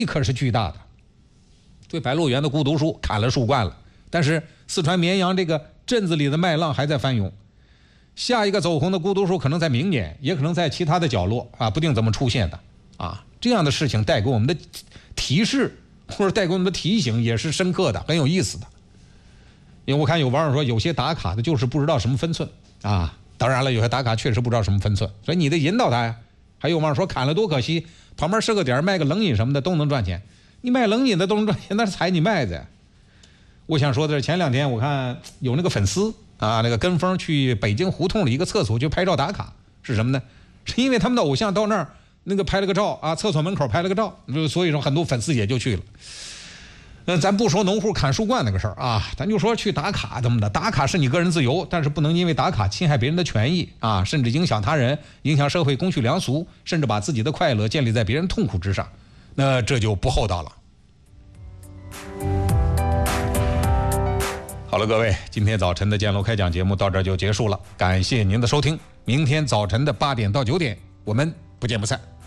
可是巨大的。对白鹿原的孤独树砍了树冠了，但是四川绵阳这个镇子里的麦浪还在翻涌。下一个走红的孤独树可能在明年，也可能在其他的角落啊，不定怎么出现的啊。这样的事情带给我们的提示或者带给我们的提醒也是深刻的，很有意思的。因为我看有网友说，有些打卡的就是不知道什么分寸啊。当然了，有些打卡确实不知道什么分寸，所以你得引导他呀。还有网友说砍了多可惜，旁边设个点卖个冷饮什么的都能赚钱。你卖冷饮的都能赚钱，那是踩你麦子呀。我想说的是，前2天我看有那个粉丝啊，那个跟风去北京胡同里一个厕所去拍照打卡，是什么呢？是因为他们的偶像到那儿那个拍了个照啊，厕所门口拍了个照，所以说很多粉丝也就去了。咱不说农户砍树冠那个事儿啊，咱就说去打卡怎么的，打卡是你个人自由，但是不能因为打卡侵害别人的权益啊，甚至影响他人，影响社会公序良俗，甚至把自己的快乐建立在别人痛苦之上，那这就不厚道了。好了，各位，今天早晨的建楼开讲节目到这儿就结束了，感谢您的收听。明天早晨的8点到9点，我们不见不散。